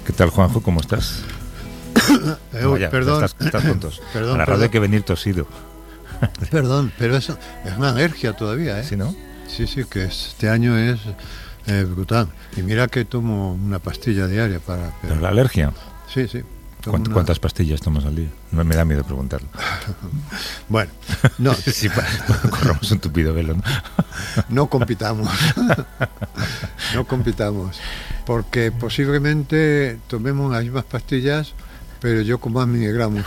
¿Qué tal, Juanjo? ¿Cómo estás? Vaya, perdón. Estás tontos. Perdón, a la radio hay que venir tosido. Perdón, pero eso es una alergia todavía, ¿eh? ¿Sí, no? Sí, que este año es brutal. Y mira que tomo una pastilla diaria para... ¿Pero la alergia? Sí. ¿Cuántas pastillas tomas al día? No me da miedo preguntarlo. Bueno, no. Sí, corramos un tupido velo, ¿no? No compitamos. No compitamos. Porque posiblemente tomemos las mismas pastillas, pero yo con más miligramos.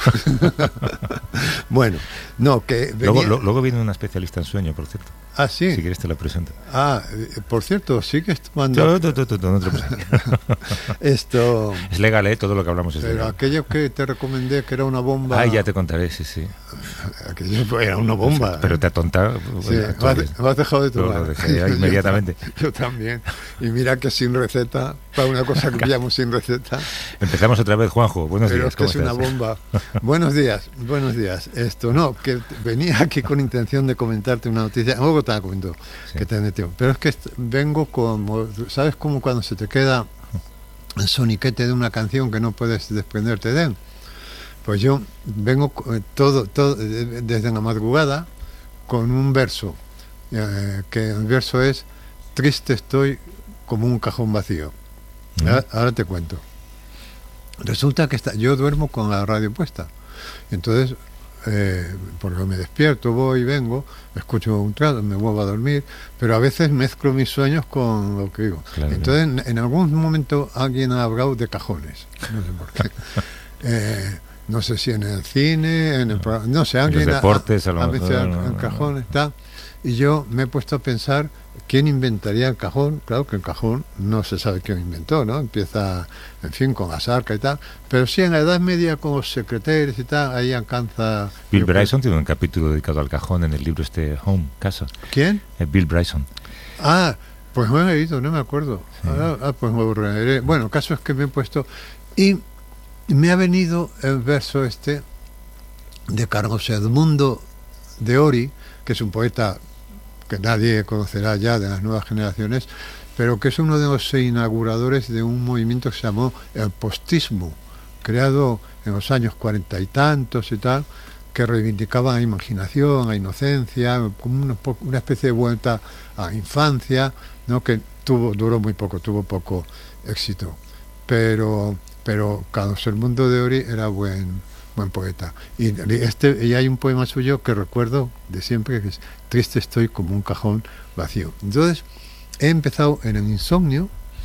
Bueno, no, que venía... luego viene una especialista en sueño, por cierto. Ah, sí. Si quieres te la presento. Por cierto, sigues tomando... No te lo presento. Esto... Es legal, todo lo que hablamos es pero legal. Aquello que te recomendé, que era una bomba... Ya te contaré, sí. Aquello era una bomba. Pero te atontado. Sí, lo has dejado de tomar. Lo dejé inmediatamente. Yo también. Y mira que sin receta, para una cosa que pillamos sin receta... Empezamos otra vez, Juanjo. Buenos días. Pero es que es una bomba. Buenos días. Esto no, que venía aquí con intención de comentarte una noticia. Luego te la comento, sí. Que te metió. Pero es que vengo como, ¿sabes cómo cuando se te queda el soniquete de una canción que no puedes desprenderte de él? Pues yo vengo todo desde la madrugada con un verso, que el verso es: triste estoy como un cajón vacío. Ahora te cuento. Resulta que yo duermo con la radio puesta. Entonces, porque me despierto, voy y vengo, escucho un trato, me vuelvo a dormir, pero a veces mezclo mis sueños con lo que digo. Claro, entonces, en algún momento alguien ha hablado de cajones. No sé por qué. No sé si en el cine, en el programa, no sé, alguien en los deportes, a veces en cajones, tal. Y yo me he puesto a pensar quién inventaría el cajón. Claro que el cajón no se sabe quién inventó, ¿no? Empieza, en fin, con las arcas y tal. Pero sí, en la Edad Media, con los secretarios y tal, ahí alcanza... Bill Bryson tiene un capítulo dedicado al cajón en el libro Home, Casa. ¿Quién? Bill Bryson. Pues no he leído, no me acuerdo. Sí. Pues me aburriré. Bueno, el caso es que me he puesto... Y me ha venido el verso de Carlos Edmundo de Ori, que es un poeta que nadie conocerá ya de las nuevas generaciones, pero que es uno de los inauguradores de un movimiento que se llamó el postismo, creado en los años 40 y tantos y tal, que reivindicaba la imaginación, la inocencia, como una especie de vuelta a la infancia, ¿no? Que duró muy poco, tuvo poco éxito, pero Carlos Edmundo de Ori era buen poeta. Y hay un poema suyo que recuerdo de siempre, que es: triste estoy como un cajón vacío. Entonces he empezado en el insomnio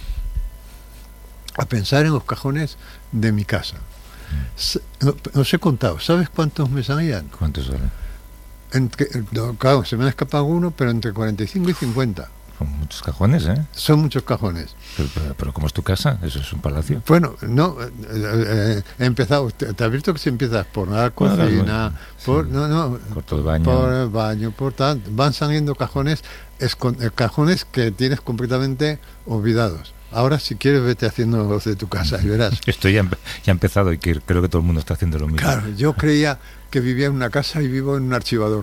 a pensar en los cajones de mi casa. Os he contado, ¿sabes cuántos me salían? ¿Cuántos son? Claro, se me ha escapado uno, pero entre 45 y 50. Son muchos cajones, ¿eh? Son muchos cajones. Pero ¿cómo es tu casa? ¿Eso es un palacio? Bueno, no, he empezado, te has visto que si empiezas por la cocina, por todo el baño. Por el baño, por tal, van saliendo cajones que tienes completamente olvidados. Ahora, si quieres, vete haciendo los de tu casa y verás. Esto ya ha empezado y creo que todo el mundo está haciendo lo mismo. Claro, yo creía que vivía en una casa y vivo en un archivador.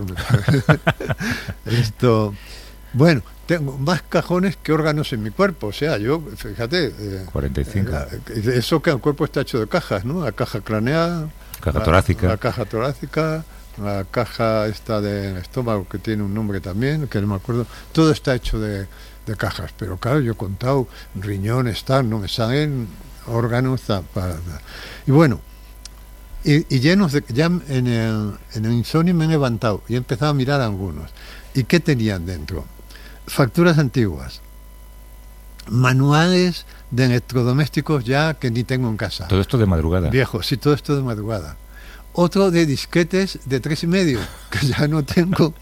Bueno, tengo más cajones que órganos en mi cuerpo. O sea, yo, fíjate... 45. Eso que el cuerpo está hecho de cajas, ¿no? La caja craneal... Torácica. La caja torácica, la caja esta del estómago, que tiene un nombre también, que no me acuerdo. Todo está hecho de cajas. Pero claro, yo he contado riñones, tal, no me salen órganos, tal. Y bueno, y llenos de... Ya en el insomnio me he levantado y he empezado a mirar algunos. ¿Y qué tenían dentro? Facturas antiguas, manuales de electrodomésticos ya que ni tengo en casa. Todo esto de madrugada. Viejos, sí, todo esto de madrugada. Otro de disquetes de 3,5, que ya no tengo.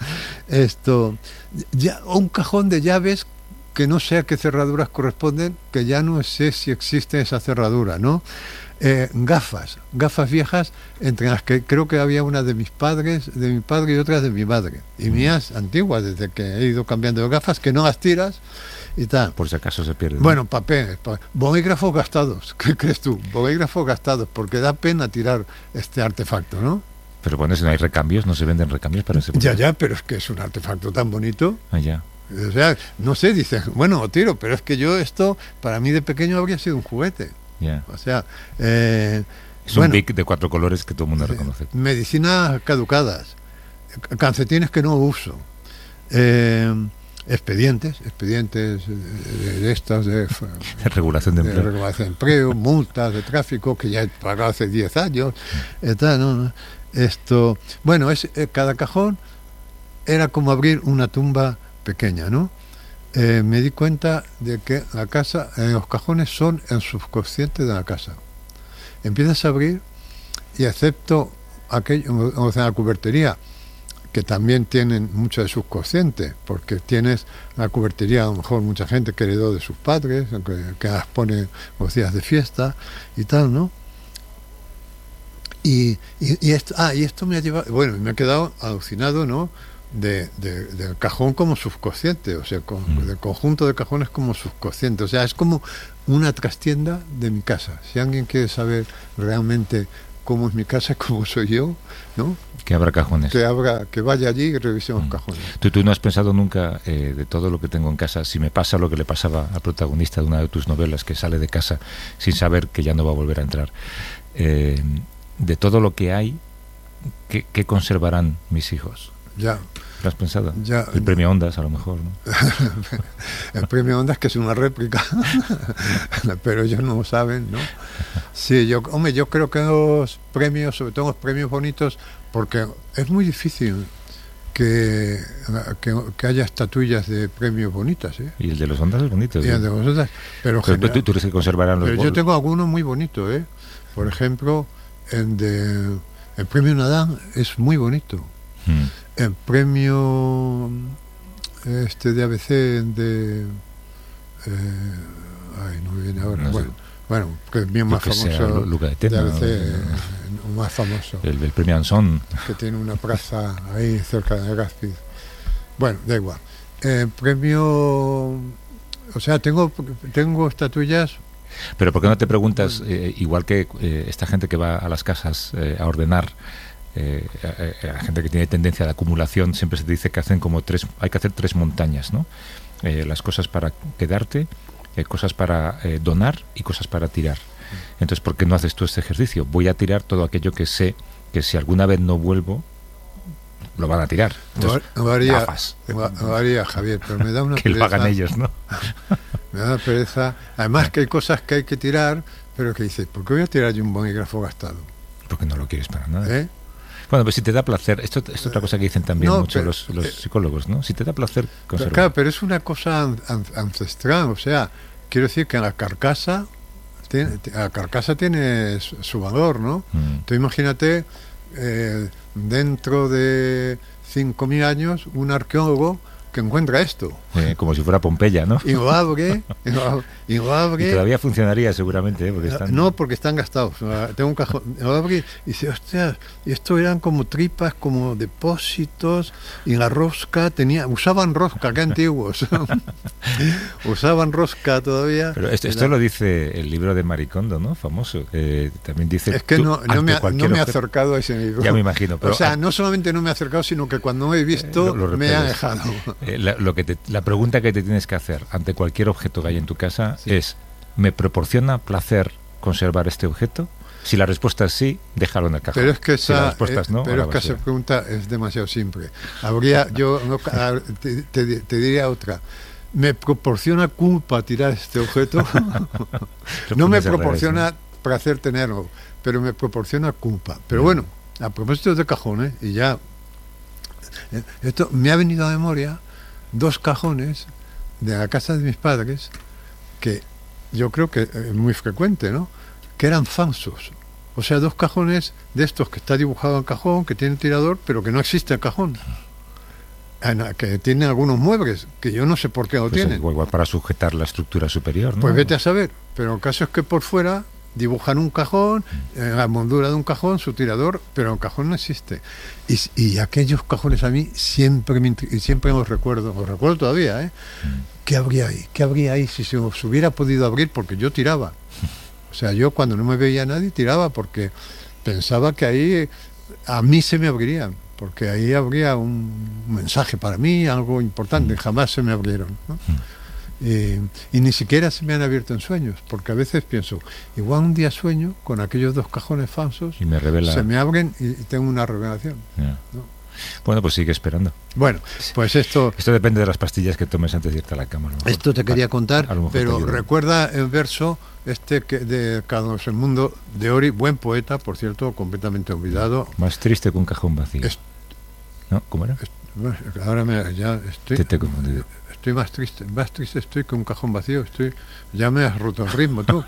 Ya un cajón de llaves que no sé a qué cerraduras corresponden, que ya no sé si existe esa cerradura, ¿no? Gafas viejas, entre las que creo que había una de mi padre y otras de mi madre, y mías antiguas, desde que he ido cambiando de gafas, que no las tiras y tal. Por si acaso se pierde. Bueno, papeles, bolígrafos gastados. ¿Qué crees tú? Bolígrafos gastados, porque da pena tirar este artefacto, ¿no? Pero bueno, si no hay recambios, no se venden recambios para ese bolígrafo. Ya, pero es que es un artefacto tan bonito. Ya. O sea, no sé, dicen, bueno, tiro, pero es que esto, para mí de pequeño habría sido un juguete. Yeah. O sea, es un Bic de 4 colores que todo el mundo reconoce. Medicinas caducadas, calcetines que no uso, expedientes de estas de regulación de empleo, regulación de empleo, multas de tráfico que ya he pagado hace 10 años, esto, bueno, cada cajón era como abrir una tumba pequeña, ¿no? Me di cuenta de que la casa, los cajones son el subconsciente de la casa. Empiezas a abrir y excepto aquello, o sea, la cubertería, que también tienen mucho de subconsciente, porque tienes la cubertería, a lo mejor mucha gente que heredó de sus padres, que las pone los días de fiesta y tal, ¿no? Y esto me ha llevado, bueno, me he quedado alucinado, ¿no? Del cajón como subconsciente, o sea, del conjunto de cajones como subconsciente, o sea, es como una trastienda de mi casa. Si alguien quiere saber realmente cómo es mi casa, cómo soy yo, ¿no? Que abra cajones. Que vaya allí y revise los cajones. ¿Tú no has pensado nunca de todo lo que tengo en casa, si me pasa lo que le pasaba al protagonista de una de tus novelas, que sale de casa sin saber que ya no va a volver a entrar, de todo lo que hay, ¿qué conservarán mis hijos? Ya. ¿Lo has pensado? Ya. El premio Ondas, a lo mejor, ¿no? El premio Ondas, que es una réplica, pero ellos no lo saben, ¿no? Sí, yo creo que los premios, sobre todo los premios bonitos, porque es muy difícil que haya estatuillas de premios bonitas, ¿eh? Y el de los Ondas es bonito. Y el de los Ondas, pero tú crees que conservarán los yo tengo algunos muy bonitos, ¿eh? Por ejemplo, el premio Nadal es muy bonito. El premio de ABC de no me viene ahora, no bueno, que es bien más famoso Luca de Tena, de ABC, más famoso, el premio Anson, que tiene una plaza ahí cerca de Gaspis. Bueno, da igual. Premio, o sea, tengo estatuillas. Pero ¿por qué no te preguntas, igual que esta gente que va a las casas a ordenar, la gente que tiene tendencia a la acumulación, siempre se te dice que hay que hacer 3 montañas, ¿no? Las cosas para quedarte, cosas para donar y cosas para tirar. Entonces, ¿por qué no haces tú este ejercicio? Voy a tirar todo aquello que sé que si alguna vez no vuelvo, lo van a tirar. Entonces, lo haría, Javier, pero me da una que lo hagan ellos, ¿no? Me da pereza. Además que hay cosas que hay que tirar, pero que dices, ¿por qué voy a tirar yo un bolígrafo gastado? Porque no lo quieres para nada. Bueno, pues si te da placer, esto es otra cosa que dicen también los psicólogos, ¿no? Si te da placer, conserva. Claro, pero es una cosa ancestral, o sea, quiero decir que la carcasa tiene su valor, ¿no? Tú imagínate, dentro de 5.000 años, un arqueólogo que encuentra esto. Como si fuera Pompeya, ¿no? Y lo abre. Y todavía funcionaría seguramente, porque están... No, porque están gastados. Tengo un cajón. Lo abre y dice, hostia, y esto eran como tripas, como depósitos, y la rosca usaban rosca, qué antiguos. Usaban rosca todavía. Pero esto lo dice el libro de Maricondo, ¿no? Famoso. También dice... Es que no me he acercado a ese libro. Ya me imagino. Pero, o sea, no solamente no me he acercado, sino que cuando me he visto me ha dejado. La pregunta que te tienes que hacer ante cualquier objeto que hay en tu casa es: ¿me proporciona placer conservar este objeto? Si la respuesta es sí, déjalo en el cajón. Pero es que si la respuesta es no, pero es que esa pregunta es demasiado simple. Te diría otra. ¿Me proporciona culpa tirar este objeto? No me proporciona placer tenerlo, pero me proporciona culpa. Pero bueno, a propósito de cajones, y ya esto me ha venido a memoria 2 cajones de la casa de mis padres, que yo creo que es muy frecuente, ¿no? Que eran falsos. O sea, 2 cajones de estos que está dibujado el cajón, que tiene tirador, pero que no existe el cajón. Que tienen algunos muebles, que yo no sé por qué lo tienen. Igual para sujetar la estructura superior, ¿no? Pues vete a saber. Pero el caso es que por fuera dibujan un cajón, la moldura de un cajón, su tirador, pero el cajón no existe. Y aquellos cajones a mí siempre los recuerdo todavía, ¿eh? ¿Qué habría ahí? ¿Qué habría ahí si se hubiera podido abrir? Porque yo tiraba. O sea, yo cuando no me veía nadie tiraba, porque pensaba que ahí a mí se me abrirían, porque ahí habría un mensaje para mí, algo importante. Jamás se me abrieron, ¿no? Y ni siquiera se me han abierto en sueños, porque a veces pienso, igual un día sueño con aquellos 2 cajones falsos, y me revela... se me abren y tengo una revelación. Yeah. ¿No? Bueno, pues sigue esperando. Bueno, pues esto depende de las pastillas que tomes antes de irte a la cama. Esto te quería contar, pero te recuerda el verso de Carlos Edmundo de Ori, buen poeta, por cierto, completamente olvidado. Más triste que un cajón vacío. ¿No? ¿Cómo era? Ahora ya estoy... Te he confundido. Estoy más triste estoy que un cajón vacío. Ya me has roto el ritmo tú.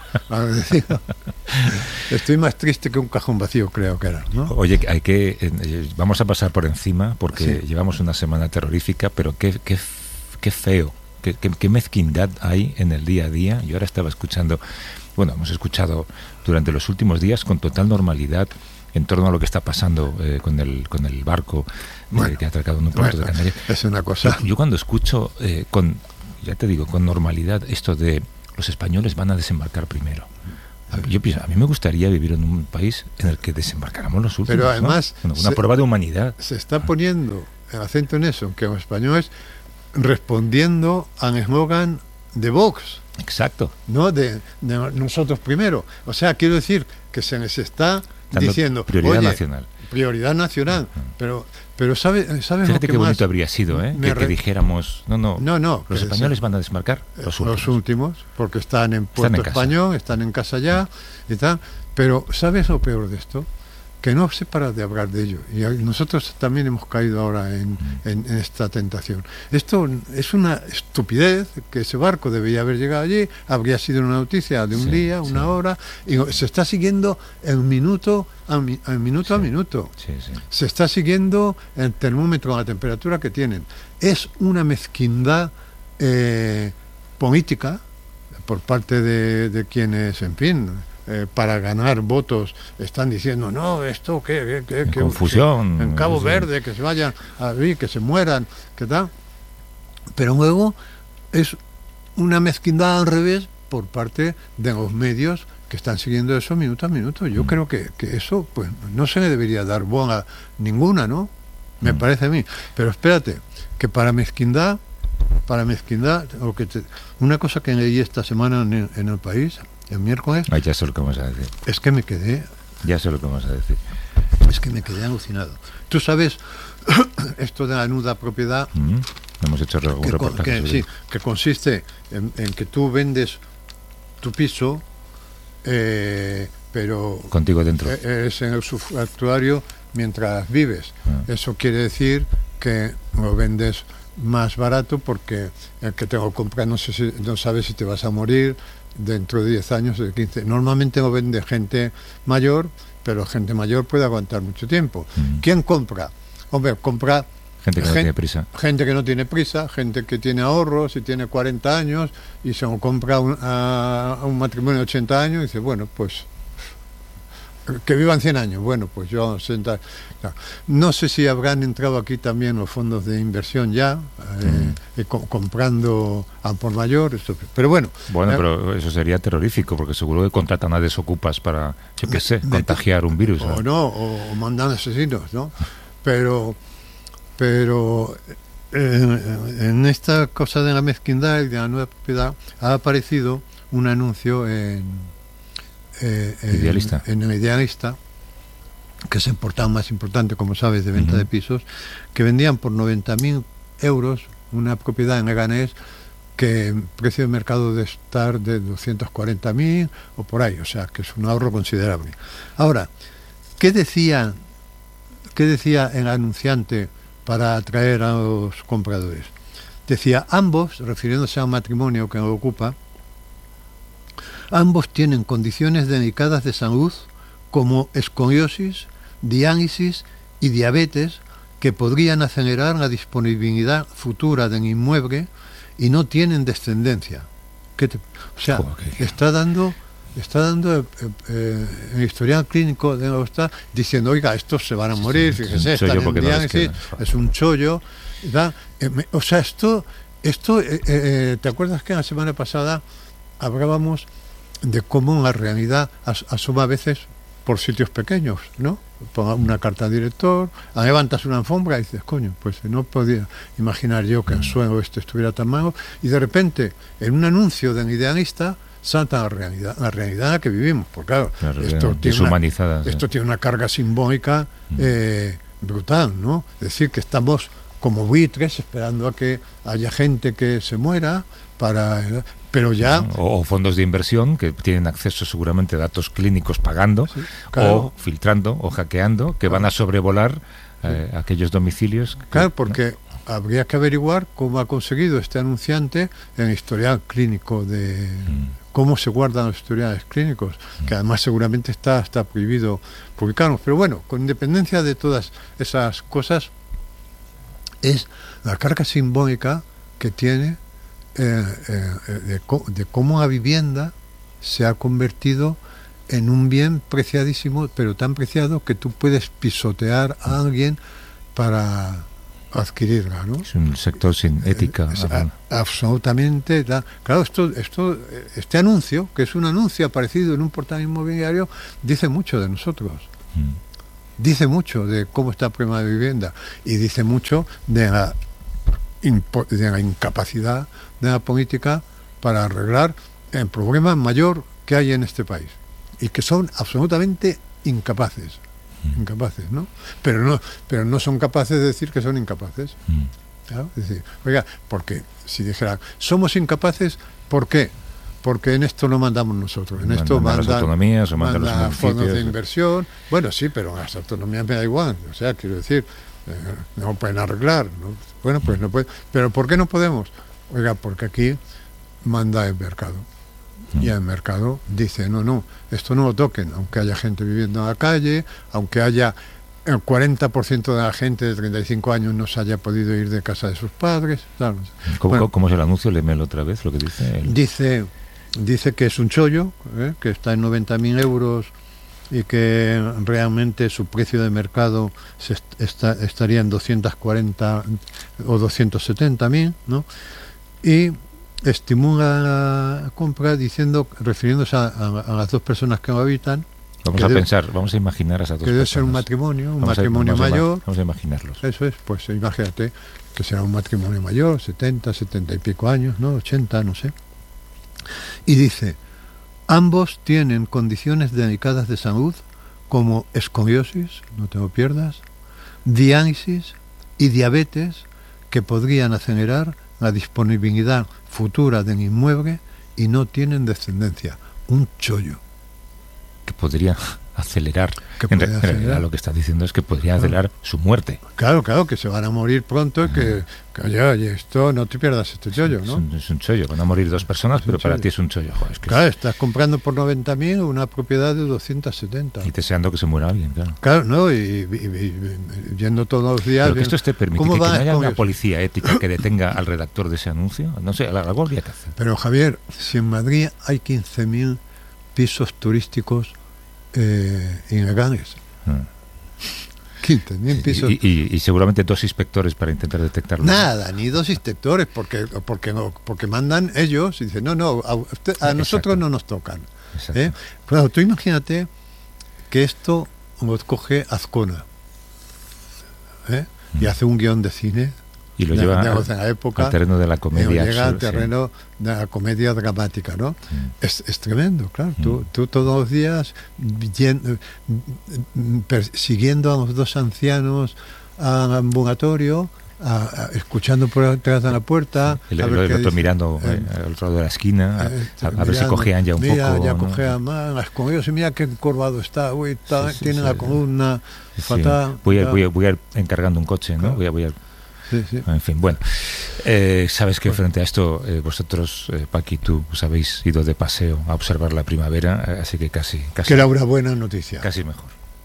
Estoy más triste que un cajón vacío, creo que era, ¿no? Oye, vamos a pasar por encima porque llevamos una semana terrorífica, pero qué feo, qué mezquindad hay en el día a día. Yo ahora estaba escuchando, hemos escuchado durante los últimos días con total normalidad en torno a lo que está pasando con el barco que ha atracado en un puerto de Canarias. Es una cosa. Yo cuando escucho con normalidad esto de los españoles van a desembarcar primero. Yo pienso, a mí me gustaría vivir en un país en el que desembarcáramos los últimos. Pero además, ¿no? Una prueba de humanidad. Se está poniendo el acento en eso, que los españoles respondiendo al eslogan de Vox. Exacto. No de nosotros primero. O sea, quiero decir que se les está diciendo prioridad nacional. Prioridad nacional. Pero ¿sabes Fíjate qué bonito habría sido, que dijéramos, no, los españoles van a desembarcar los últimos, porque están en Puerto Español, están en casa ya y tal. Pero ¿sabes lo peor de esto? Que no se para de hablar de ello. Y nosotros también hemos caído ahora en esta tentación. Esto es una estupidez, que ese barco debería haber llegado allí, habría sido una noticia de un día, una hora, y se está siguiendo el minuto a minuto. Se está siguiendo el termómetro, la temperatura que tienen. Es una mezquindad política por parte de quienes, en fin... para ganar votos están diciendo no, esto que confusión en Cabo Verde, que se vayan a vivir, que se mueran, que tal, pero luego es una mezquindad al revés por parte de los medios que están siguiendo eso minuto a minuto. Yo creo que eso pues no se le debería dar bola ninguna, ¿no? Me parece a mí, pero espérate, que para mezquindad una cosa que leí esta semana en El País, el miércoles... ya sé lo que vamos a decir. Es que me quedé... Ya sé lo que vamos a decir. Es que me quedé alucinado. Tú sabes, esto de la nuda propiedad... Hemos hecho un reportaje que consiste en que tú vendes tu piso, pero... Contigo dentro. Es en el usufructuario mientras vives. Eso quiere decir que lo vendes más barato porque el que te lo compra no sabe si te vas a morir dentro de 10 años o de 15. Normalmente lo vende gente mayor, pero gente mayor puede aguantar mucho tiempo. ¿Quién compra? Hombre, compra gente que no tiene prisa. Gente que no tiene prisa, gente que tiene ahorros y tiene 40 años y se lo compra a un matrimonio de 80 años y dice, bueno, pues que vivan 100 años. Bueno, pues yo... No sé si habrán entrado aquí también los fondos de inversión ya, comprando al por mayor. Pero bueno... pero eso sería terrorífico, porque seguro que contratan a desocupas para, yo qué sé, contagiar un virus. O mandan asesinos, ¿no? Pero en esta cosa de la mezquindad y de la nueva propiedad ha aparecido un anuncio en el Idealista, que es el portal más importante, como sabes, de venta de pisos, que vendían por 90.000 euros una propiedad en Leganés que el precio de mercado debe estar de 240.000 o por ahí, o sea que es un ahorro considerable. Ahora, ¿qué decía el anunciante para atraer a los compradores? Decía, ambos, refiriéndose a un matrimonio que lo ocupa, ambos tienen condiciones delicadas de salud como escoliosis, diálisis y diabetes que podrían acelerar la disponibilidad futura del inmueble y no tienen descendencia. Está dando el historial clínico de está diciendo, oiga, estos se van a morir, fíjese, están en diálisis, es un chollo. ¿Te acuerdas que la semana pasada hablábamos de cómo la realidad asoma a veces por sitios pequeños, ¿no? Ponga una carta al director, levantas una alfombra y dices, coño, pues no podía imaginar yo que el suelo estuviera tan malo, y de repente, en un anuncio de Idealista, salta la realidad en la que vivimos. Porque claro, esto tiene una carga simbólica brutal, ¿no? Es decir, que estamos como buitres esperando a que haya gente que se muera pero ya... O fondos de inversión que tienen acceso seguramente a datos clínicos pagando, sí, claro, o filtrando o hackeando, que van a sobrevolar aquellos domicilios. Claro, porque habría que averiguar cómo ha conseguido este anunciante el historial clínico de... cómo se guardan los historiales clínicos, que además seguramente está prohibido publicarlos. Pero bueno, con independencia de todas esas cosas, es la carga simbólica que tiene de cómo la vivienda se ha convertido en un bien preciadísimo, pero tan preciado que tú puedes pisotear a alguien para adquirirla, ¿no? Es un sector sin ética. Absolutamente. Claro, este anuncio, que es un anuncio aparecido en un portal inmobiliario, dice mucho de nosotros. Dice mucho de cómo está el problema de vivienda y dice mucho de la incapacidad de la política para arreglar el problema mayor que hay en este país y que son absolutamente incapaces, ¿no? Pero no son capaces de decir que son incapaces. ¿Claro? Es decir, oiga, porque si dijera somos incapaces, ¿por qué? Porque en esto no mandamos nosotros, en esto mandan las autonomías o mandan los fondos de inversión. Bueno, sí, pero las autonomías me da igual, o sea, quiero decir, no pueden arreglar, ¿no? Bueno, pues no puede. Pero ¿por qué no podemos? Oiga, porque aquí manda el mercado. Y el mercado dice, no, esto no lo toquen, aunque haya gente viviendo en la calle, aunque haya el 40% de la gente de 35 años no se haya podido ir de casa de sus padres. Claro. ¿Cómo es el anuncio? Léemelo otra vez, lo que dice. Dice que es un chollo, que está en 90.000 euros y que realmente su precio de mercado estaría en 240 o 270.000, ¿no? Y estimula la compra refiriéndose a las dos personas que lo habitan. Vamos a imaginar a esas dos personas. Que debe ser un matrimonio mayor. Vamos a imaginarlos. Eso es, pues imagínate que será un matrimonio mayor, 70 y pico años, ¿no? 80, no sé. Y dice, ambos tienen condiciones delicadas de salud como escoliosis, no te lo pierdas, diálisis y diabetes que podrían acelerar la disponibilidad futura del inmueble y no tienen descendencia. Un chollo. Que podría acelerar. En realidad lo que estás diciendo es que podría acelerar su muerte. Claro, que se van a morir pronto y que oye, esto no te pierdas este chollo, ¿no? Es un chollo, van a morir dos personas, pero para ti es un chollo. Joder, claro, estás comprando por 90.000 una propiedad de 270. Y deseando que se muera alguien, claro. Claro, ¿no? Y yendo todos los días... Pero que esto esté permitido, que no haya una policía ética que detenga al redactor de ese anuncio. No sé, algo habría que hacer. Pero Javier, si en Madrid hay 15.000 pisos turísticos ilegales. 15.000 pisos. Y seguramente 2 inspectores para intentar detectarlo. Nada, ni 2 inspectores, porque mandan ellos y dicen, no, a nosotros no nos tocan. Claro, tú imagínate que esto lo coge Azcona y hace un guión de cine. Y lo lleva al terreno de la comedia. Llega al terreno de la comedia dramática, ¿no? Es tremendo, claro. Tú todos los días persiguiendo a los 2 ancianos al ambulatorio, escuchando por detrás de la puerta. El otro mirando al otro lado de la esquina, a ver si cojean ya un poco. Ya cojean más, las comidas, y mira qué encorvado está, tiene la columna fatal. Voy a ir encargando un coche, ¿no? Voy a Sí. En fin, bueno, sabes que frente a esto vosotros, Paqui y tú, os habéis ido de paseo a observar la primavera, así que casi que era una buena noticia. Casi mejor.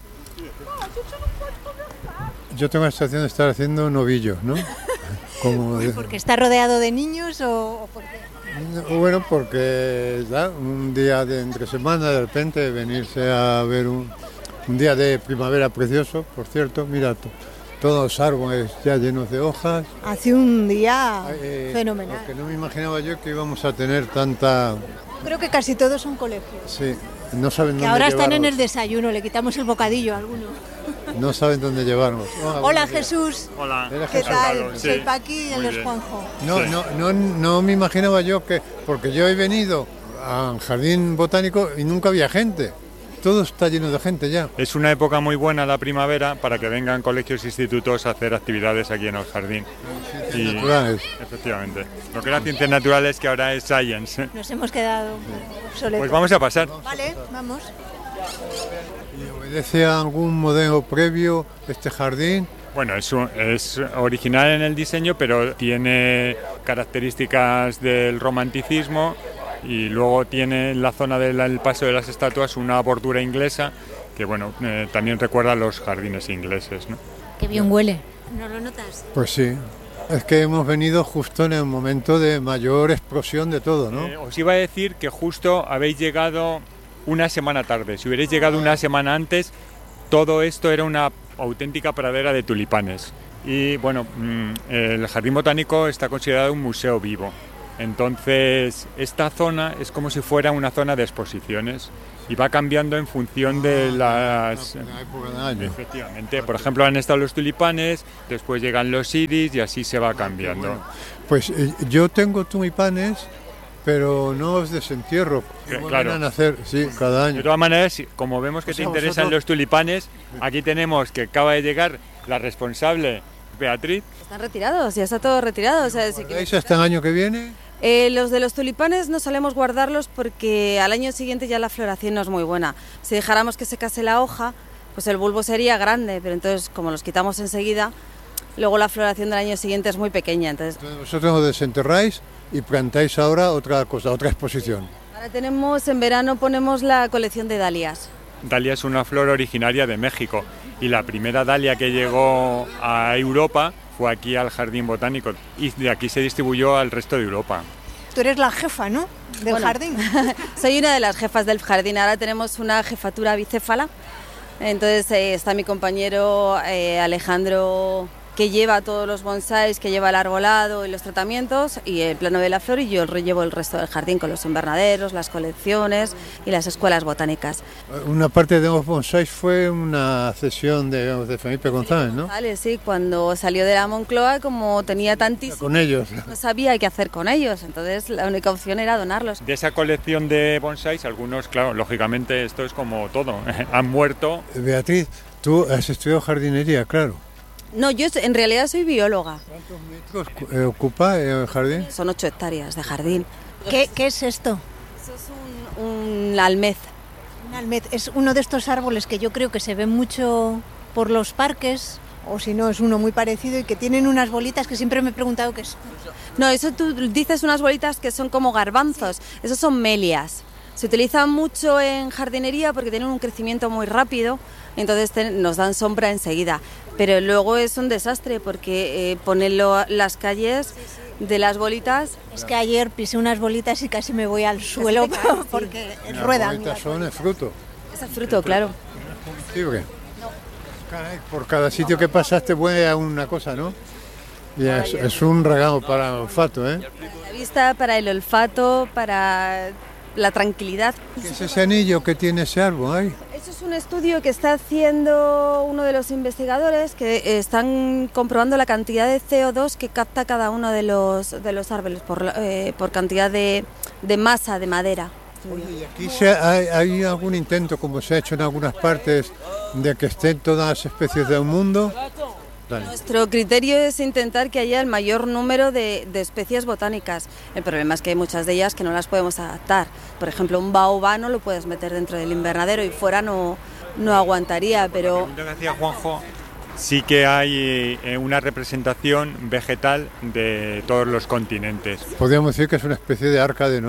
Yo tengo la sensación de estar haciendo novillos, ¿no? ¿Porque está rodeado de niños o por qué? Bueno, porque un día de entre semana, de repente venirse a ver un día de primavera precioso, por cierto, mira tú. todos los árboles ya llenos de hojas. Hace un día fenomenal. Lo que no me imaginaba yo que íbamos a tener tanta... Creo que casi todos son colegios. Sí, no saben dónde Que ahora están en llevarnos. el desayuno, le quitamos el bocadillo a alguno. No saben dónde llevarnos. Hola buenos días. Jesús, Hola. Era ¿qué Jesús. tal? Pablo, Soy sí. Paqui y él Muy es bien. Juanjo. No me imaginaba yo que... Porque yo he venido al jardín botánico y nunca había gente. Todo está lleno de gente ya. Es una época muy buena la primavera para que vengan colegios e institutos a hacer actividades aquí en el jardín. Y, Naturales. efectivamente. Lo que era ciencias naturales que ahora es science. Nos hemos quedado obsoletos. Pues vamos a pasar. Vale, vamos. ¿Y obedece a algún modelo previo este jardín? Bueno, es original en el diseño, pero tiene características del romanticismo y luego tiene en la zona del paso de las estatuas una bordura inglesa que, bueno, también recuerda a los jardines ingleses, ¿no? Qué bien huele. ¿No lo notas? Pues sí. Es que hemos venido justo en el momento de mayor explosión de todo, ¿no? Os iba a decir que justo habéis llegado una semana tarde. Si hubierais llegado una semana antes, todo esto era una auténtica pradera de tulipanes. Y bueno, el Jardín Botánico está considerado un museo vivo. Entonces, esta zona es como si fuera una zona de exposiciones y va cambiando en función de las... La época del año. Efectivamente, por ejemplo, han estado los tulipanes, después llegan los iris y así se va cambiando. Pues yo tengo tulipanes, pero no os desentierro. Claro. Vuelven a nacer, sí, cada De año. todas maneras, como vemos que te interesan los tulipanes, aquí tenemos que acaba de llegar la responsable, Beatriz. Están retirados, ya está todo retirado. O sea, si quieres- ¿Veis hasta el año que viene? Los de los tulipanes no solemos guardarlos porque al año siguiente ya la floración no es muy buena. Si dejáramos que secase la hoja, pues el bulbo sería grande, pero entonces como los quitamos enseguida, luego la floración del año siguiente es muy pequeña. Entonces, Entonces vosotros os desenterráis y plantáis ahora otra cosa, otra exposición. ahora tenemos, en verano ponemos la colección de dalias. Dalia es una flor originaria de México y la primera dalia que llegó a Europa fue aquí al Jardín Botánico y de aquí se distribuyó al resto de Europa. Tú eres la jefa, ¿no? Del Bueno. jardín. Soy una de las jefas del jardín, ahora tenemos una jefatura bicéfala. Entonces está mi compañero Alejandro, que lleva todos los bonsáis, que lleva el arbolado y los tratamientos y el plano de la flor, y yo llevo el resto del jardín con los invernaderos, las colecciones y las escuelas botánicas. Una parte de los bonsáis fue una cesión de Felipe González, ¿no? Vale, sí, cuando salió de la Moncloa, como tenía tantísimos, Con ellos. no sabía qué hacer con ellos, entonces la única opción era donarlos. De esa colección de bonsáis, algunos, claro, lógicamente esto es como todo, han muerto. Beatriz, tú has estudiado jardinería, claro. No, yo en realidad soy bióloga, ¿Cuántos metros ocupa el jardín? son 8 hectáreas de jardín. ¿Qué es esto? Eso es un almez. Un almez. Es uno de estos árboles que yo creo que se ven mucho por los parques, o si no es uno muy parecido y que tienen unas bolitas que siempre me he preguntado qué es. No, eso tú dices unas bolitas que son como garbanzos, esos son melias. Se utilizan mucho en jardinería porque tienen un crecimiento muy rápido, entonces nos dan sombra enseguida. Pero luego es un desastre porque ponerlo las calles de las bolitas. Es que ayer pisé unas bolitas y casi me voy al suelo porque Las ruedan. bolitas son el fruto. Es el fruto, claro. Comestible. Caray, por cada sitio que pasaste huele a una cosa, ¿no? Y es un regalo para el olfato, ¿eh? La vista, para el olfato, para la tranquilidad. ¿Qué es ese anillo que tiene ese árbol ahí? Eso es un estudio que está haciendo uno de los investigadores que están comprobando la cantidad de CO2 que capta cada uno de los árboles por cantidad de masa de madera. Oye, ¿y aquí hay algún intento, como se ha hecho en algunas partes, de que estén todas las especies del mundo? Dale. Nuestro criterio es intentar que haya el mayor número de especies botánicas. El problema es que hay muchas de ellas que no las podemos adaptar. Por ejemplo, un baobá no lo puedes meter dentro del invernadero y fuera no aguantaría, pero... La pregunta que hacía Juanjo, sí que hay una representación vegetal de todos los continentes. Podríamos decir que es una especie de arca de Noé.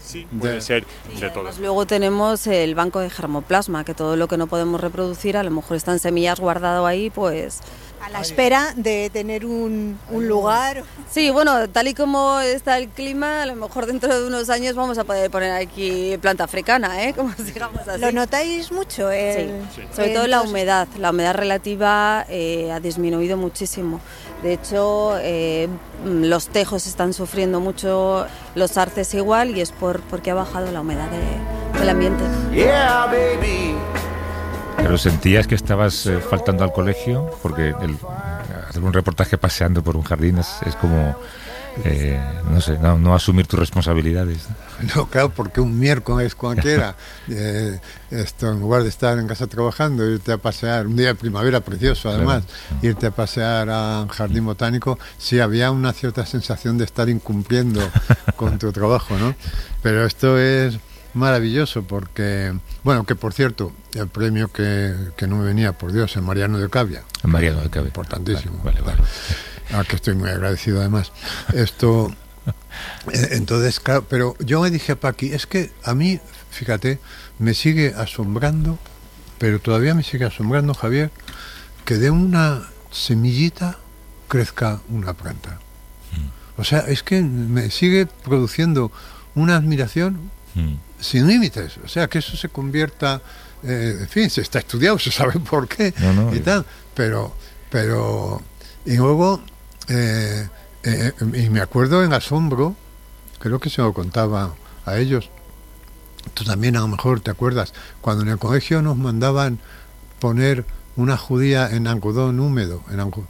Sí, puede ser de todo. Luego tenemos el banco de germoplasma, que todo lo que no podemos reproducir, a lo mejor está en semillas guardado ahí, pues... A la espera de tener un lugar. Sí, bueno, tal y como está el clima, a lo mejor dentro de unos años vamos a poder poner aquí planta africana, como digamos así. ¿Lo notáis mucho? Sí, sobre todo la humedad relativa ha disminuido muchísimo. De hecho, los tejos están sufriendo mucho, los arces igual, y es porque ha bajado la humedad del ambiente. Yeah, baby. ¿Pero sentías que estabas faltando al colegio? Porque hacer un reportaje paseando por un jardín es como, no sé, no asumir tus responsabilidades. No, claro, porque un miércoles cualquiera, en lugar de estar en casa trabajando, irte a pasear, un día de primavera precioso además, claro. Irte a pasear a un jardín botánico, sí había una cierta sensación de estar incumpliendo con tu trabajo, ¿no? Pero esto es maravilloso porque, bueno, que por cierto, el premio que no me venía, por Dios, el Mariano de Cavia. El Mariano de Cavia. Importantísimo. Vale. A que estoy muy agradecido además. Esto, entonces, claro, pero yo me dije a Paqui, es que a mí, fíjate, me sigue asombrando, pero todavía me sigue asombrando, Javier, que de una semillita crezca una planta. O sea, es que me sigue produciendo una admiración sin límites, o sea, que eso se convierta, en fin, se está estudiado, se sabe por qué y tal, pero y luego y me acuerdo en asombro, creo que se lo contaba a ellos, tú también a lo mejor te acuerdas, cuando en el colegio nos mandaban poner una judía en algodón húmedo,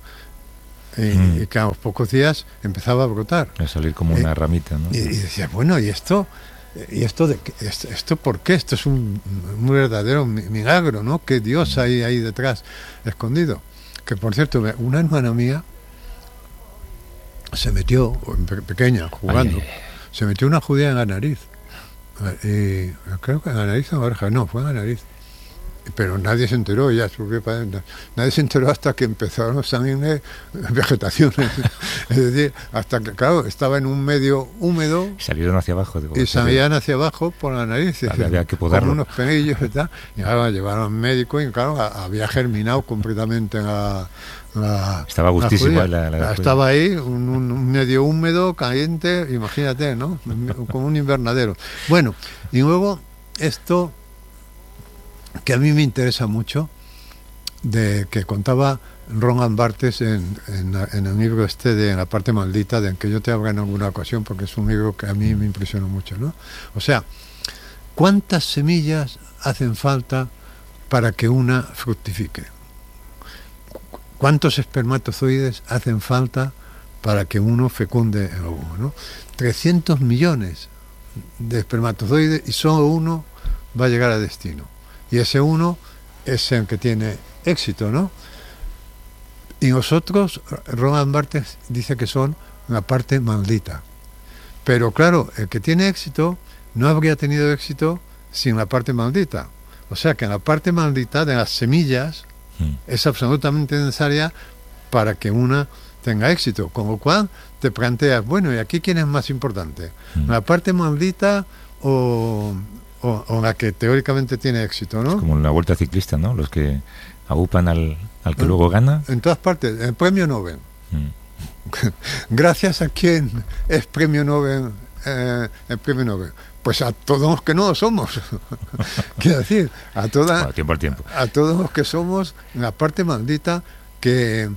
y que a los pocos días empezaba a brotar, a salir como una ramita, ¿no? Y decía, bueno, ¿y esto por qué? Esto es un verdadero milagro, ¿no? Que Dios hay ahí detrás, escondido. Que por cierto, una hermana mía se metió, pequeña, jugando, se metió una judía en la nariz. Y creo que en la nariz o en la oreja, no, fue en la nariz. Pero nadie se enteró, ella subió para adentro. Nadie se enteró hasta que empezaron a salir vegetaciones. Es decir, hasta que, claro, estaba en un medio húmedo. Salieron hacia abajo. Y salían hacia abajo por la nariz. Había que podarlo. Con unos penillos y tal. Y ahora llevaron al médico y, claro, había germinado completamente estaba gustísima la estaba ahí, un medio húmedo, caliente, imagínate, ¿no? Como un invernadero. Bueno, y luego esto que a mí me interesa mucho, de que contaba Roland Barthes en el libro en la parte maldita, de que yo te hablo en alguna ocasión, porque es un libro que a mí me impresionó mucho, ¿no? O sea, ¿cuántas semillas hacen falta para que una fructifique? ¿Cuántos espermatozoides hacen falta para que uno fecunde el óvulo, ¿no? 300 millones de espermatozoides y solo uno va a llegar a destino. Y ese uno es el que tiene éxito, ¿no? Y nosotros, Roland Barthes dice que son la parte maldita. Pero claro, el que tiene éxito no habría tenido éxito sin la parte maldita. O sea que en la parte maldita de las semillas es absolutamente necesaria para que una tenga éxito. Con lo cual te planteas, bueno, ¿y aquí quién es más importante? ¿La parte maldita o la que teóricamente tiene éxito, ¿no? Es como en la vuelta ciclista, ¿no? Los que agupan al que luego gana. En todas partes, el premio Nobel. Gracias a quién es premio Nobel, el premio Nobel. Pues a todos los que no lo somos. Quiero decir, a tiempo al tiempo. A todos los que somos la parte maldita que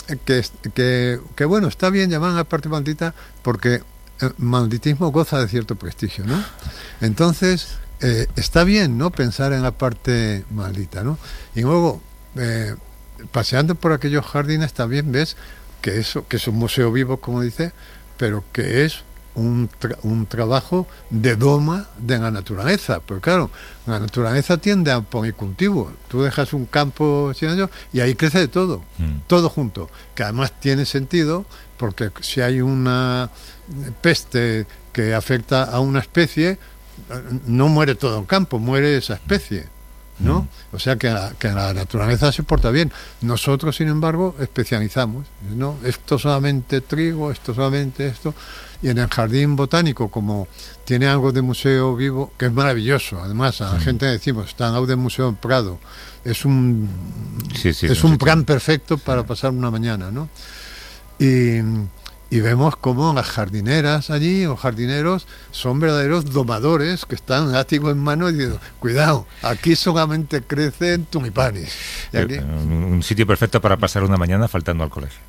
bueno, está bien llamar la parte maldita porque el malditismo goza de cierto prestigio, ¿no? Entonces, está bien, ¿no? Pensar en la parte maldita, ¿no? Y luego, paseando por aquellos jardines también ves que es un museo vivo, como dice, pero que es un trabajo de doma de la naturaleza, porque claro, la naturaleza tiende a policultivo. Tú dejas un campo sin ello y ahí crece de todo, todo junto, que además tiene sentido, porque si hay una peste que afecta a una especie, no muere todo el campo, muere esa especie, ¿no? O sea que la naturaleza se porta bien. Nosotros, sin embargo, especializamos, ¿no? Esto solamente trigo, esto solamente esto. Y en el jardín botánico, como tiene algo de museo vivo, que es maravilloso, además a la gente le decimos, está al lado del Museo Prado, es un plan perfecto para pasar una mañana, ¿no? Y vemos cómo las jardineras allí, o jardineros, son verdaderos domadores que están látigo en mano y diciendo, cuidado, aquí solamente crecen tulipanes. Un sitio perfecto para pasar una mañana faltando al colegio.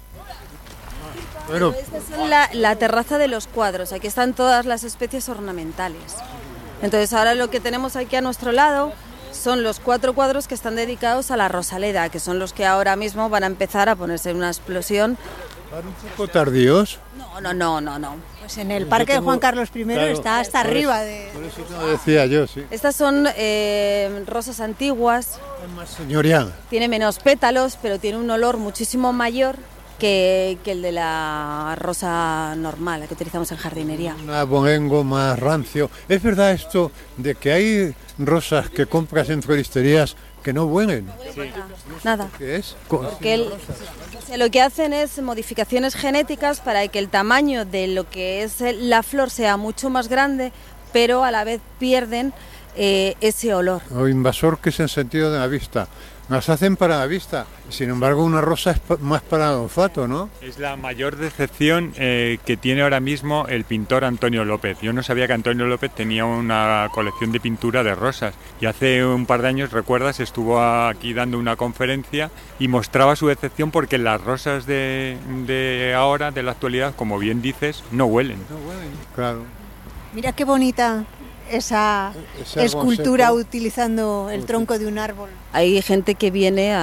Bueno, esta es la terraza de los cuadros, aquí están todas las especies ornamentales. Entonces ahora lo que tenemos aquí a nuestro lado son los 4 cuadros que están dedicados a la rosaleda, que son los que ahora mismo van a empezar a ponerse en una explosión. ¿Van un poco tardíos? No. Pues en el Parque de Juan Carlos I está hasta arriba de... Por eso te lo decía yo, sí. Estas son rosas antiguas. Es más señorial. Tiene menos pétalos, pero tiene un olor muchísimo mayor que el de la rosa normal, la que utilizamos en jardinería. Un abolengo más rancio. ¿Es verdad esto de que hay rosas que compras en floristerías que no huelen? Sí. Nada. ¿Qué es? Porque lo que hacen es modificaciones genéticas para que el tamaño de lo que es la flor sea mucho más grande, pero a la vez pierden ese olor. O invasor, que es en sentido de la vista. Las hacen para la vista, sin embargo una rosa es más para el olfato, ¿no? Es la mayor decepción que tiene ahora mismo el pintor Antonio López. Yo no sabía que Antonio López tenía una colección de pintura de rosas y hace un par de años, recuerdas, estuvo aquí dando una conferencia y mostraba su decepción porque las rosas de ahora, de la actualidad, como bien dices, no huelen. No huelen, claro. Mira qué bonita esa escultura utilizando el tronco de un árbol. Hay gente que viene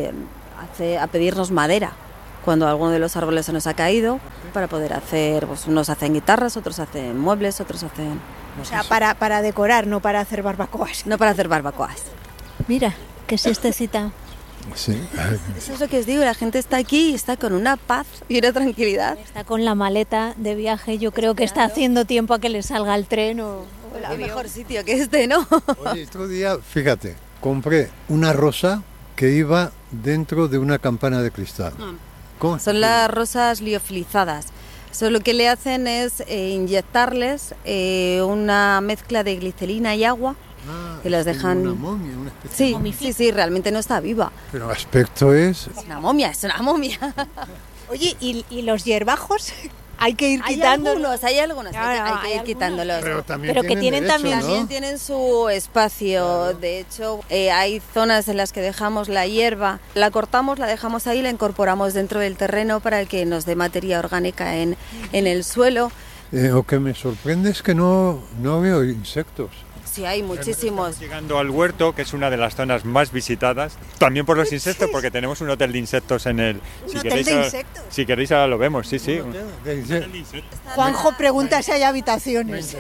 a pedirnos madera cuando alguno de los árboles se nos ha caído para poder hacer, pues unos hacen guitarras, otros hacen muebles, otros hacen... O sea, para decorar, no para hacer barbacoas. No para hacer barbacoas. Mira, qué siestecita. Sí. Eso es lo que os digo, la gente está aquí y está con una paz y una tranquilidad. Está con la maleta de viaje, yo creo que está haciendo tiempo a que le salga el tren o el mejor sitio que este, ¿no? Oye, otro día, fíjate, compré una rosa que iba dentro de una campana de cristal. ¿Cómo? Son las rosas liofilizadas. Eso lo que le hacen es inyectarles una mezcla de glicerina y agua. Y las dejan... Una momia, una especie de... Sí, realmente no está viva. Pero el aspecto es... Es una momia. Oye, ¿y los hierbajos? Hay que ir quitándolos. Hay algunos, hay que ir quitándolos. Pero que tienen derecho, también, ¿no? También tienen su espacio. Claro. De hecho, hay zonas en las que dejamos la hierba, la cortamos, la dejamos ahí, la incorporamos dentro del terreno para que nos dé materia orgánica en el suelo. Lo que me sorprende es que no veo insectos. Sí, hay muchísimos. Llegando al huerto, que es una de las zonas más visitadas, también por los insectos, porque tenemos un hotel de insectos en el... Si queréis ahora lo vemos, sí. Juanjo pregunta si hay habitaciones.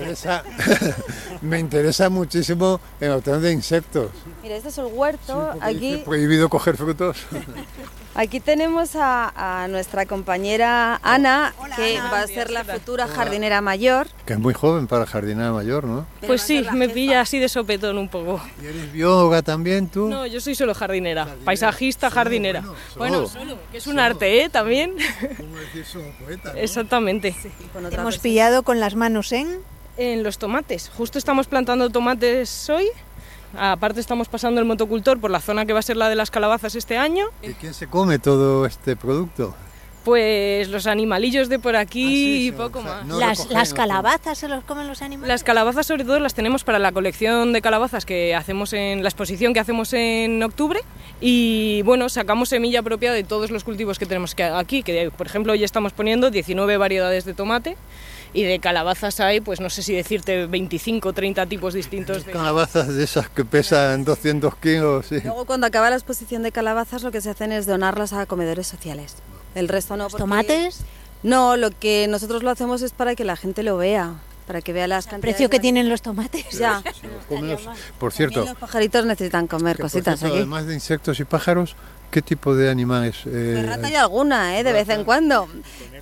Me interesa muchísimo el hotel de insectos. Mira, este es el huerto. Sí, aquí ¿es prohibido coger frutos? Aquí tenemos a nuestra compañera Ana, que va a ser la futura jardinera mayor. Que es muy joven para jardinera mayor, ¿no? Pues sí, me pilla así de sopetón un poco. ¿Y eres bióloga también tú? No, yo soy solo jardinera, paisajista, jardinera. Bueno, que es un arte, también. ¿Cómo decir solo poeta, ¿no? Exactamente. Sí, hemos pillado con las manos en los tomates. Justo estamos plantando tomates hoy. Aparte estamos pasando el motocultor por la zona que va a ser la de las calabazas este año. ¿Y quién se come todo este producto? Pues los animalillos de por aquí y poco más. No las calabazas se los comen los animales. Las calabazas sobre todo las tenemos para la colección de calabazas que hacemos en la exposición que hacemos en octubre y bueno, sacamos semilla propia de todos los cultivos que tenemos aquí, que por ejemplo hoy estamos poniendo 19 variedades de tomate. Y de calabazas hay, pues no sé si decirte 25 o 30 tipos distintos. Calabazas de esas que pesan 200 kilos. Sí. Luego cuando acaba la exposición de calabazas lo que se hacen es donarlas a comedores sociales. El resto no. ¿Tomates? No, lo que nosotros lo hacemos es para que la gente lo vea. Para que vea las cantidades. ¿El precio que tienen los tomates? Ya. Por cierto, los pajaritos necesitan comer cositas aquí. Además de insectos y pájaros, ¿qué tipo de animales? Rata hay alguna, de vez en cuando.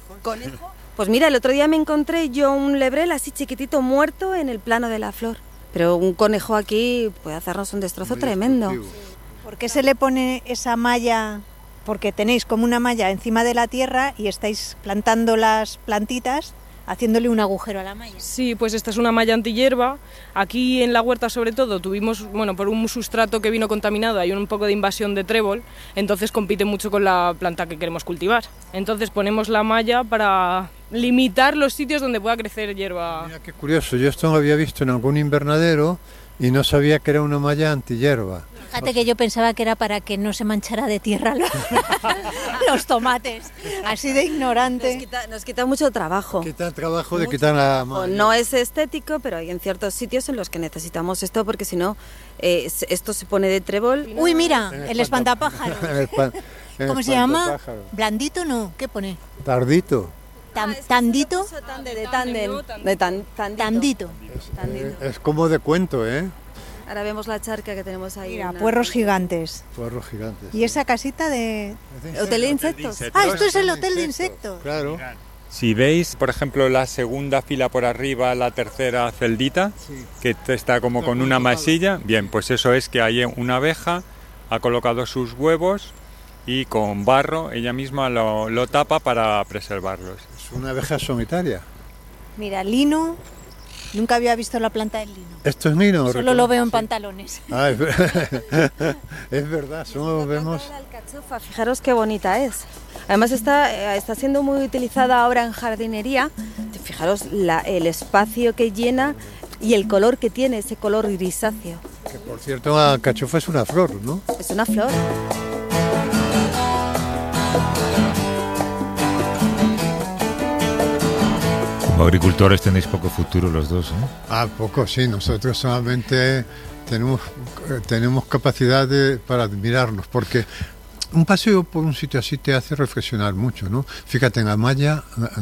¿Conejo? Pues mira, el otro día me encontré yo un lebrel así chiquitito muerto en el plano de la flor. Pero un conejo aquí puede hacernos un destrozo tremendo. ¿Por qué se le pone esa malla? Porque tenéis como una malla encima de la tierra y estáis plantando las plantitas, haciéndole un agujero a la malla. Sí, pues esta es una malla antihierba. Aquí en la huerta sobre todo tuvimos, bueno, por un sustrato que vino contaminado hay un poco de invasión de trébol, entonces compite mucho con la planta que queremos cultivar. Entonces ponemos la malla para limitar los sitios donde pueda crecer hierba. Mira qué curioso, yo esto lo había visto en algún invernadero y no sabía que era una malla antihierba. Fíjate que yo pensaba que era para que no se manchara de tierra los tomates, así de ignorante. Nos quita mucho trabajo. Quita el trabajo de quitar la malla. No es estético, pero hay en ciertos sitios en los que necesitamos esto, porque si no, esto se pone de trébol. Uy, mira, el espantapájaros. ¿Cómo se llama? ¿Blandito no? ¿Qué pone? Tardito. ¿Tandito? Tandito. Es como de cuento, ¿eh? Ahora vemos la charca que tenemos ahí. Mira, puerros gigantes. Puerros gigantes. ¿Y esa casita de...? ¿Hotel de insectos? Ah, esto es el hotel de insectos. Claro. Si veis, por ejemplo, la segunda fila por arriba, la tercera celdita, que está como con una masilla, bien, pues eso es que hay una abeja, ha colocado sus huevos y con barro ella misma lo tapa para preservarlos. Es una abeja solitaria. Mira, lino. Nunca había visto la planta del lino. ¿Esto es lino? Solo lo veo en pantalones. Ah, es verdad, solo vemos... La alcachofa, fijaros qué bonita es. Además está siendo muy utilizada ahora en jardinería. Fijaros el espacio que llena y el color que tiene, ese color grisáceo. Que por cierto, la alcachofa es una flor, ¿no? Es una flor. Como agricultores tenéis poco futuro los dos, ¿eh? Ah, poco, sí. Nosotros solamente tenemos capacidad para admirarnos, porque un paseo por un sitio así te hace reflexionar mucho, ¿no? Fíjate, en la malla